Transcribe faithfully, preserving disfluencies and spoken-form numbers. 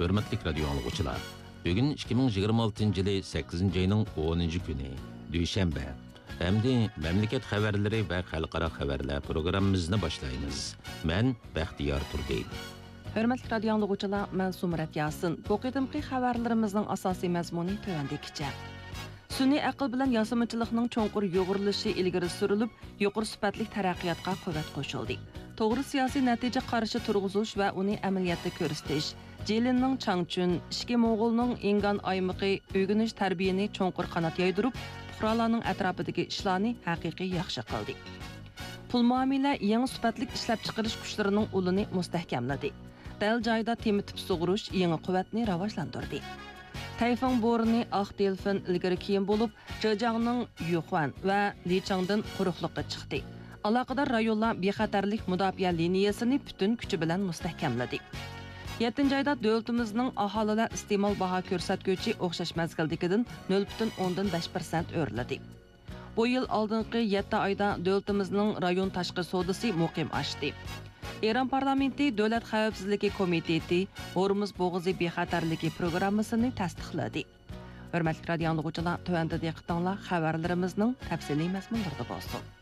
Hürmetli radyo anlıqçılar, bugün ikki ming yigirma oltinchi yılı sakkizinchi ayning o'ninchi kuni, Dushanba. Hamda mamlakat xabarlari va xalqaro xabarlar programmamizni boshlaymiz. Men Baxtiyor Turdiy. Hürmetli radyo anlıqçılar, men Sumrat Yasin. Bu qadimki xabarlarimizning asosiy mazmuni tövandikicha. Sun'iy aql bilan yasamochilikning cho'nqur yo'g'irilishi ilgari surilib, yuqori sifatli taraqqiyotga quvvat qo'shildi. To'g'ri siyosiy natija qarashi turg'izish va uni amaliyotda ko'rsatish, Jilinning Changchun, Ishki Mo'g'ulning Ingan aymaqi o'rganish tarbiyani cho'nqur qanot yoydirib, fuqarolarning atrofidagi ishlarni haqiqiy yaxshi qildi. Pul muomala yangi sifatli ishlab chiqarish kuchlarining ulini mustahkamladi. Dal joyda temitib sug'urish yangi quvvatni rivojlantirdi. Tayfun bo'rini Oq Delfin ilgari keyin bo'lib, Zhejiangning Yuhuan va Lichangdan quruqliqqa chiqdi. Aloqador rayonlar bexatarlik mudofaa liniyasini butun kuchi bilan mustahkamladi. yettinchi oyda davlatimizning aholilar iste'mol baho ko'rsatguchi o'xshash mazgildikidan nol butun o'ndan besh persent o'riladi. Bu yil oldingi yetti oyda davlatimizning rayon tashqi savdosi muqim oshdi. Eron parlamenti Davlat xavfsizligi komiteti Hormuz bo'g'ozi bexatarligi programmasini tasdiqladi. Hurmatli radio anglag'uvchilar, tuvanda diqqatinglar xabarlarimizning tafsiliy mazmunlarida bo'lsin.